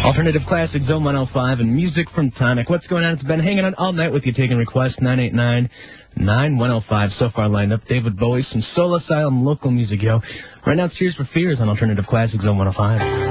Alternative Classic, Zone 105, and music from Tonic. What's going on? It's been hanging out all night with you, taking requests, 989-9105. So far lined up, David Bowie, some Soul Asylum, local music, yo. Right now, it's Tears for Fears on Alternative Classic, Zone 105.